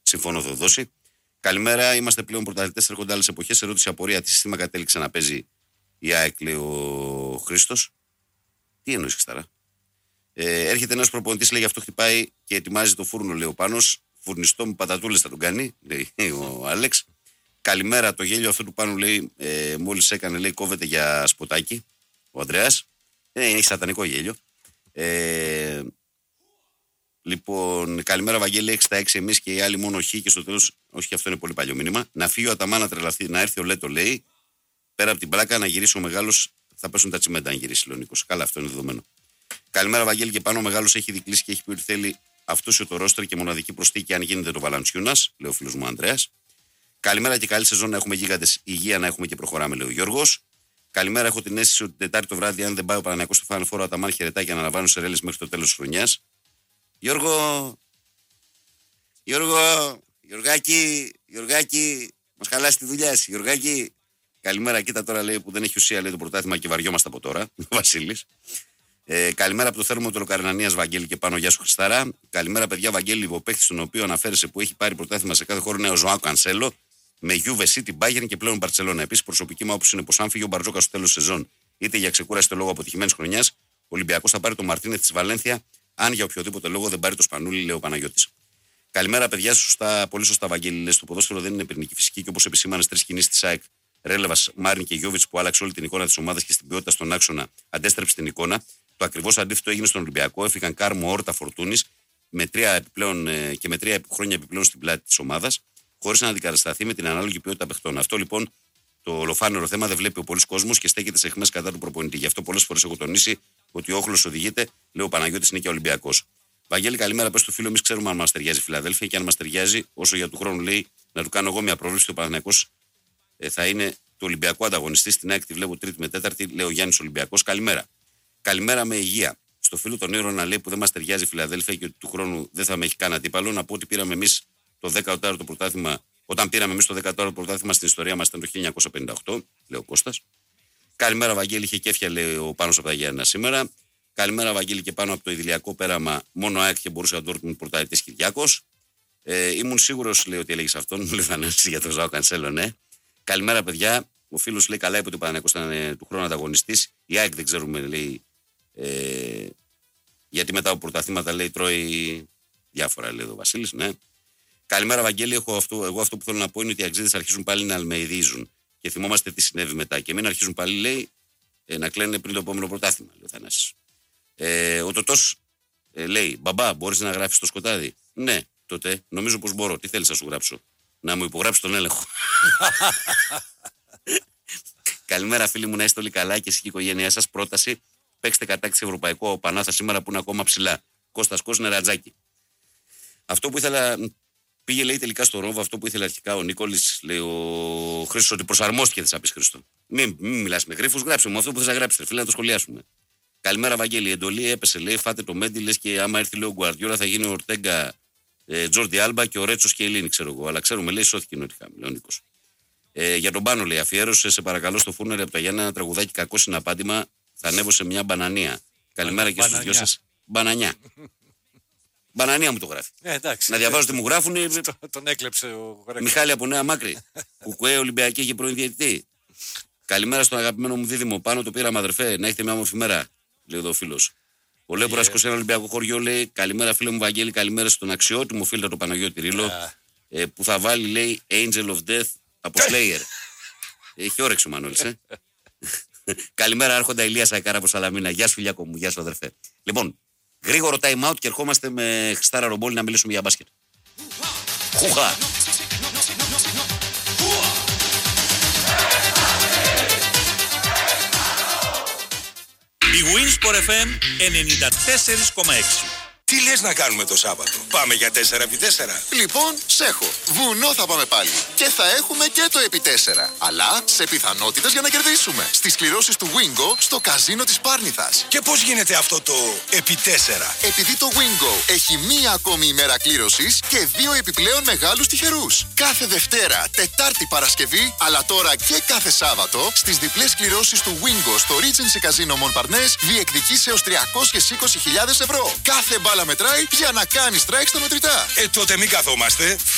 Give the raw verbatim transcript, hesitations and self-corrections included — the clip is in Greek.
Συμφωνώ, Θεοδόση. Καλημέρα, είμαστε πλέον πρωταθλητές, έρχονται άλλες εποχές. Ερώτηση απορία: τι σύστημα κατέληξε να παίζει η ΑΕΚ, λέει ο Χρήστος. Τι εννοείς, Χριστάρα? Ε, έρχεται ένας προπονητής, λέει, γι' αυτό χτυπάει και ετοιμάζει το φούρνο, λέει ο Πάνος. Φουρνιστό με πατατούλες θα τον κάνει, λέει ο Άλεξ. Καλημέρα, το γέλιο αυτό του Πάνου, λέει, ε, μόλις έκανε, λέει, κόβεται για σποτάκι. Ο Ανδρέας. Ε, έχει σατανικό γέλιο. Ε, λοιπόν, καλημέρα, Βαγγέλη, έξι στα έξι εμείς και οι άλλοι μόνο χ και στο τέλος, όχι, και αυτό είναι πολύ παλιό μήνυμα. Να φύγει ο Αταμά να τρελαθεί, να έρθει ο Λέτο, λέει. Πέρα από την πλάκα, να γυρίσει ο μεγάλος, θα πέσουν τα τσιμέντα αν γυρίσει, λέει ο Νίκος. Καλά, αυτό είναι δεδομένο. Καλημέρα, Βαγγέλη, και πάνω ο μεγάλος έχει δικλείσει και έχει πει ότι θέλει αυτούσιο το ρόστερ και μοναδική προσθήκη, αν γίνεται το Βαλαντσιούνας, λέει ο φίλος μου Ανδρέας. Καλημέρα και καλή σεζόν να έχουμε γίγαντες, υγεία να έχουμε και προχωράμε, λέει ο Γιώργος. Καλημέρα, έχω την αίσθηση ότι την Τετάρτη το βράδυ, αν δεν πάει ο Παναθηναϊκός στο Final Four, Αταμάν χαιρετάει και αναλαμβάνουν σε ρέλες μέχρι το τέλος της χρονιάς. Γιώργο, Γιώργο, Γιωργάκη, Γιωργάκη, μας χαλάσει τη δουλειά σου, Γιωργάκη. Καλημέρα, κοίτα τώρα, λέει, που δεν έχει ουσία, λέει, το πρωτάθλημα και βαριόμαστε από τώρα. Ο Βασίλης. Ε, καλημέρα από το θέρμο του Λοκαρνανίας, Βαγγέλη, και πάνω, γεια σου Χριστάρα. Καλημέρα, παιδιά, Βαγγέλη, ο παίχτης τον οποίο αναφέρεσαι που έχει πάρει πρωτάθλημα σε κάθε χώρο είναι ο Ζωάο Κανσέλο, με Juve City, Bayern και πλέον Μπαρτσελόνα. Επίσης, προσωπική μου άποψη είναι πως αν φύγει ο Μπαρτζόκα στο τέλος σεζόν, είτε για ξεκούραση λόγω αποτυχημένης χρονιάς, ο Ολυμπιακός θα πάρει τον Μαρτίνεθ της Βαλένθια, αν για οποιοδήποτε λόγο δεν πάρει το Σπανούλι, λέει ο Παναγιώτης. Καλημέρα, παιδιά, σωστά, πολύ σωστά, Βαγγέλη. Λες, το ποδόσφαιρο δεν είναι πυρηνική φυσική και όπως επισήμανε τρεις κινήσεις της ΑΕΚ, Ρέλεβας, Μάριν και Γιώβιτς, που άλλαξε όλη την εικόνα της ομάδας και στην ποιότητα στον άξονα, αντέστρεψε την εικόνα. Το ακριβώς αντίθετο έγινε στον Ολυμπιακό. Έφυγαν Κάρμο, Όρτα, Φορτούνης με τρία επιπλέον, και με τρία χρόνια επιπλέον στην πλάτη της ομάδας, χωρίς να αντικατασταθεί με την ανάλογη ποιότητα παιχτών. Αυτό λοιπόν το ολοφάνερο θέμα δεν βλέπει ο πολλής κόσμος και στέκεται σε αιχμές κατά του προπονητή. Γι' αυτό πολλές φορές έχω τονίσει ότι ο όχλος οδηγείται, λέει ο Παναγιώτης, είναι και Ολυμπιακός. Βαγγέλη, καλημέρα, πες του φίλου, εμείς ξέρουμε αν μας ταιριάζει η Φιλαδέλφια και αν μας ταιριάζει, όσο για του χρόνου, λέει, να του κάνω εγώ μια πρόβλεψη. Ο Παναθηναϊκός ε, θα είναι του Ολυμπιακού ανταγωνιστή. Στην ΑΕΚ τη βλέπω τρίτη με τέταρτη, λέει ο Γιάννης Ολυμπιακός. Καλημέρα. Καλημέρα με υγεία. Στο φίλο τον Ήρωα να λέει που δεν μας ταιριάζει η Φιλαδέλφια και ότι του χρόνου δεν θα με έχει καν αντίπαλο, να πω ότι πήραμε εμείς το δεκαοκτάωρο πρωτάθλημα, όταν πήραμε εμείς το δεκαοκτάωρο πρωτάθλημα στην ιστορία μας ήταν το χίλια εννιακόσια πενήντα οκτώ, λέει ο Κώστας. Καλημέρα, Βαγγέλη, είχε κέφια, λέει ο Πάνος από τα Γιάννενα σήμερα. Καλημέρα, Βαγγέλη, και πάνω από το ιδηλιακό πέραμα, μόνο ΑΕΚ και μπορούσε να το έρθουν πρωταθλητής Κυριάκος. Ε, ήμουν σίγουρος, λέει, ότι έλεγε αυτόν, μου λέει Θανάση για το Ζωάο Κανσέλο, ναι. Καλημέρα, παιδιά. Ο φίλος λέει καλά, είπε ότι ο Παναθηναϊκός ήταν ε, του χρόνου ανταγωνιστής. Η ΑΕΚ δεν ξέρουμε, λέει. Ε, γιατί μετά από πρωταθλήματα, λέει, τρώει διάφορα, λέει ο Βασίλης, ναι. Καλημέρα, Βαγγέλη. Έχω αυτό, εγώ αυτό που θέλω να πω είναι ότι οι αξίδες αρχίζουν πάλι να αλμεϊδίζουν. Και θυμόμαστε τι συνέβη μετά. Και μην αρχίζουν πάλι, λέει, ε, να κλαίνουν πριν το επόμενο πρωτάθλημα, λέει ο Θανάσης. Ε, ο Τωτός ε, λέει, μπαμπά, μπορείς να γράψεις το σκοτάδι? Ναι, τότε νομίζω πως μπορώ. Τι θέλεις να σου γράψω? Να μου υπογράψεις τον έλεγχο. Καλημέρα, φίλοι μου, να είστε όλοι καλά και εσύ και η οικογένειά σας. Πρόταση: παίξτε κατάκτηση ευρωπαϊκό Πανάθα σήμερα που είναι ακόμα ψηλά. Κώστας Κώσ, Νερατζάκη. Αυτό που ήθελα. Πήγε, λέει, τελικά στο Ρόβο αυτό που ήθελε αρχικά ο Νίκολης, λέει ο Χρήστος, ότι προσαρμόστηκε, θες να πεις, Χρήστο. Μην, μην μιλάς με γρίφους, γράψε μου αυτό που θες να γράψεις, φίλε, να το σχολιάσουμε. Καλημέρα, Βαγγέλη. Η εντολή έπεσε, λέει, φάτε το Μέντι, λες, και άμα έρθει, λέει, ο Γκουαρδιόλα θα γίνει ο Ορτέγκα, ε, Τζόρντι Άλμπα και ο Ρέτσος και η Ελλήνη, ξέρω εγώ. Αλλά ξέρουμε, λέει, σώθηκε η Νότιχαμ, λέει ο Νίκος. Ε, για τον Πάνο, λέει, αφιέρωσε, σε παρακαλώ, στο φούρνερ από τα Γιάννα ένα τραγουδάκι κακό συναπάντημα. Θα ανέβω σε μια μπανανία. Καλημέρα και στους δυο σας. Μπανανιά. Μπανανία μου το γράφει. Ε, εντάξει, να διαβάζω τι μου γράφουν. Τον έκλεψε ο Γρέκος. Μιχάλη από Νέα Μάκρη. Κουκουέ, Ολυμπιακή και πρώην διαιτητή. Καλημέρα στον αγαπημένο μου δίδυμο Πάνο, το πήραμε, αδερφέ. Να έχετε μια όμορφη μέρα, λέει εδώ ο φίλος. Ο Λέμπορας yeah. είκοσι ένα Ολυμπιακό χωριό, λέει, καλημέρα, φίλε μου Βαγγέλη, καλημέρα στον αξιότιμο φίλο του Παναγιώτη Ρίλο, yeah. ε, που θα βάλει, λέει, Angel of Death από Slayer. Έχει όρεξη ο Μανώλης, ε. Καλημέρα, Άρχοντα Ηλία Σακάρα από Σαλαμίνα. Γεια σου, φιλιάκο μου, γεια σου, αδερφέ. Λοιπόν, γρήγορο time out και ερχόμαστε με Χριστάρα Ρομπόλη να μιλήσουμε για μπάσκετ. Χουχά! Η Winsport εφ εμ ενενήντα τέσσερα κόμμα έξι. Τι λες να κάνουμε το Σάββατο? Πάμε για τέσσερα επί τέσσερα. Λοιπόν, σέχω. Βουνό θα πάμε πάλι. Και θα έχουμε και το επί τέσσερα. Αλλά σε πιθανότητες για να κερδίσουμε. Στις κληρώσεις του Wingo στο καζίνο της Πάρνηθας. Και πώς γίνεται αυτό το επί τέσσερα? Επειδή το Wingo έχει μία ακόμη ημέρα κλήρωσης και δύο επιπλέον μεγάλους τυχερούς. Κάθε Δευτέρα, Τετάρτη, Παρασκευή, αλλά τώρα και κάθε Σάββατο, στις διπλές κληρώσεις του Wingo στο Regency Casino Montparnasse διεκδικείς έως τριακόσιες είκοσι χιλιάδες ευρώ. Κάθε μπάλα μετράει για να κάνεις strike στα μετρητά. Ε, τότε μην καθόμαστε.